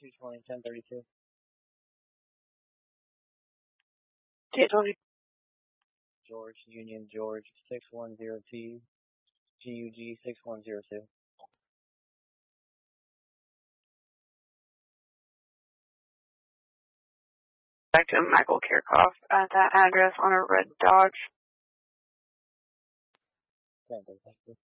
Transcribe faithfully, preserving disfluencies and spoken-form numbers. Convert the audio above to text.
two twenty, ten thirty-two. two twenty. George, Union George, six one zero T, G U G six one zero two. Back to Michael Kirchhoff at that address on a red Dodge. ten thirty-two.